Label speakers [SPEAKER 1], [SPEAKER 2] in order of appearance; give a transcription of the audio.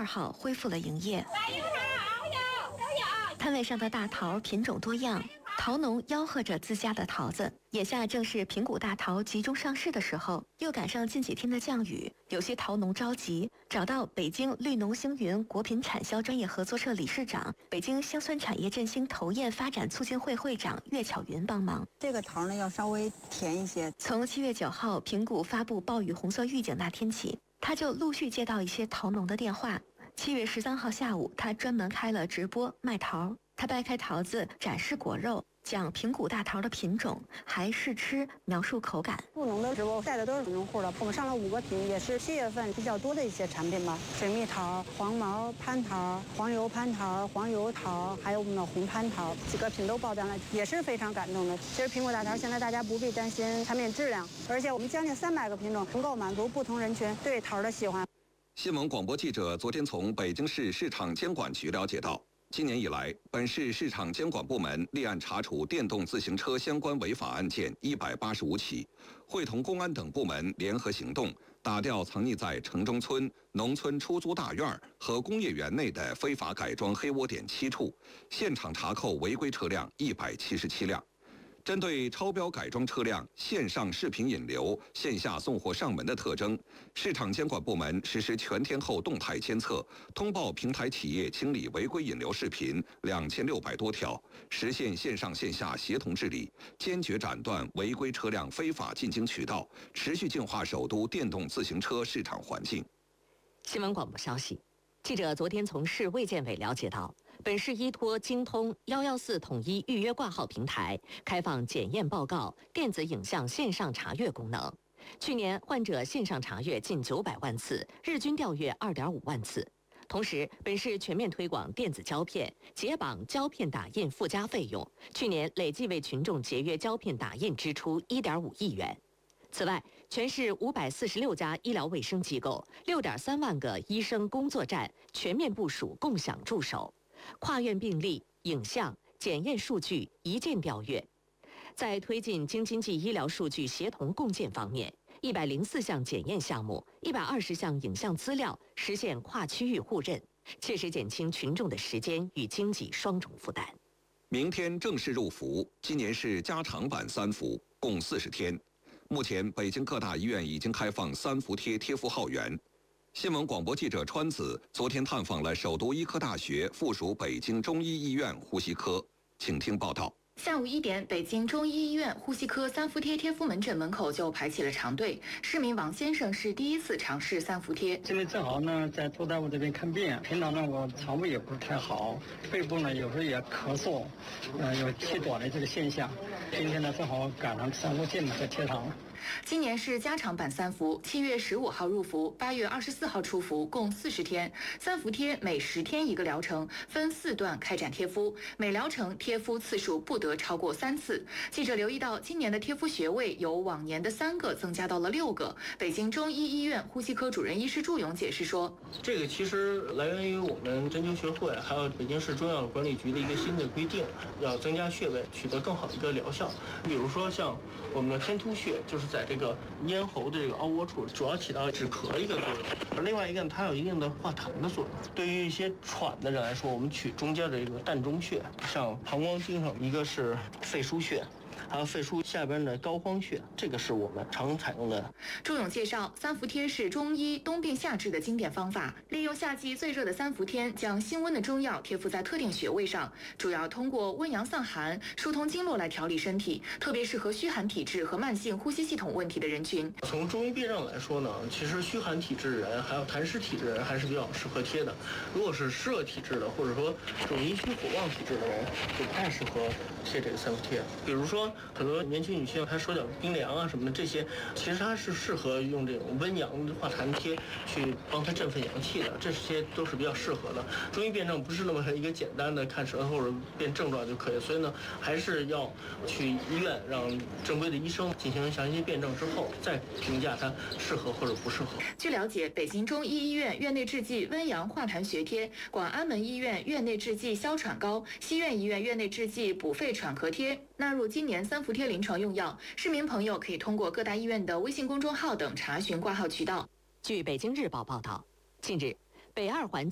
[SPEAKER 1] 号恢复了营业。摊位上的大桃品种多样，桃农吆喝着自家的桃子。眼下正是平谷大桃集中上市的时候，又赶上近几天的降雨，有些桃农着急，找到北京绿农星云果品产销专业合作社理事长、北京香酸产业振兴投堰发展促进会会长岳巧云帮忙。
[SPEAKER 2] 这个桃呢要稍微甜一些。
[SPEAKER 1] 从7月9号平谷发布暴雨红色预警那天起，他就陆续接到一些桃农的电话。7月13号下午，他专门开了直播卖桃。他掰开桃子展示果肉，讲平谷大桃的品种，还试吃描述口感。
[SPEAKER 2] 务农的直播带的都是用户的，我们上了5个品，也是7月份比较多的一些产品吧。水蜜桃、黄毛蟠桃、黄油蟠桃、黄油桃，还有我们的红蟠桃，几个品都爆单了，也是非常感动的。其实平谷大桃现在大家不必担心产品质量，而且我们将近300个品种能够满足不同人群对桃的喜欢。
[SPEAKER 3] 新闻广播记者昨天从北京市市场监管局了解到，今年以来，本市市场监管部门立案查处电动自行车相关违法案件185起，会同公安等部门联合行动，打掉藏匿在城中村、农村出租大院和工业园内的非法改装黑窝点7处，现场查扣违规车辆177辆。针对超标改装车辆线上视频引流、线下送货上门的特征，市场监管部门实施全天候动态监测，通报平台企业清理违规引流视频2600多条，实现线上线下协同治理，坚决斩断违规车辆非法进京渠道，持续净化首都电动自行车市场环境。
[SPEAKER 4] 新闻广播消息，记者昨天从市卫健委了解到，本市依托京通114统一预约挂号平台，开放检验报告、电子影像线上查阅功能。去年患者线上查阅近900万次，日均调阅2.5万次。同时，本市全面推广电子胶片，解绑胶片打印附加费用，去年累计为群众节约胶片打印支出1.5亿元。此外，全市546家医疗卫生机构、6.3万个医生工作站全面部署共享助手，跨院病例、影像、检验数据一键调阅。在推进京津冀医疗数据协同共建方面，104项检验项目、120项影像资料实现跨区域互认，切实减轻群众的时间与经济双重负担。
[SPEAKER 3] 明天正式入伏，今年是加长版3伏，共40天。目前，北京各大医院已经开放3伏贴贴敷号源。新闻广播记者川子昨天探访了首都医科大学附属北京中医医院呼吸科，请听报道。
[SPEAKER 5] 下午1点，北京中医医院呼吸科3伏贴贴敷门诊门口就排起了长队。市民王先生是第一次尝试3伏贴。
[SPEAKER 6] 现在正好呢，在周大夫这边看病，平常呢我肠胃也不是太好，肺部呢有时候也咳嗽，有气短的这个现象。今天呢正好赶上3伏贴嘛，在贴上。
[SPEAKER 5] 今年是加长版3伏，7月15号入伏，8月24号出伏，共40天。3伏贴每10天一个疗程，分4段开展贴敷，每疗程贴敷次数不得超过3次。记者留意到，今年的贴敷穴位由往年的3个增加到了6个。北京中医医院呼吸科主任医师祝勇解释说：“
[SPEAKER 7] 这个其实来源于我们针灸学会还有北京市中药管理局的一个新的规定，要增加穴位，取得更好的一个疗效。比如说像我们的天突穴，就是在这个咽喉的这个凹窝处，主要起到止咳的一个作用。另外一个，它有一定的化痰的作用。对于一些喘的人来说，我们取中间的这个膻中穴，像膀胱经上一个是肺腧穴，还有肺腧下边的膏肓穴，这个是我们常采用的。
[SPEAKER 5] 祝勇介绍，3伏贴是中医冬病夏治的经典方法，利用夏季最热的3伏天，将辛温的中药贴敷在特定穴位上，主要通过温阳散寒、疏通经络来调理身体，特别适合虚寒体质和慢性呼吸系统问题的人群。
[SPEAKER 7] 从中医病症来说呢，其实虚寒体质人还有痰湿体质人还是比较适合贴的。如果是湿热体质的，或者说这种阴虚火旺体质的人，就不太适合贴这个3伏贴。比如说很多年轻女性她手脚冰凉啊什么的，这些其实她是适合用这种温阳化痰贴去帮她振奋阳气的，这些都是比较适合的。中医辨证不是那么一个简单的看舌头或者辨症状就可以，所以呢还是要去医院让正规的医生进行详细辨证之后再评价它适合或者不适合。
[SPEAKER 5] 据了解，北京中医医院院内制剂温阳化痰穴贴、广安门医院院内制剂消喘膏、西苑医院院内制剂补肺喘咳贴纳入今年3伏贴临床用药，市民朋友可以通过各大医院的微信公众号等查询挂号渠道。
[SPEAKER 4] 据北京日报报道，近日，北二环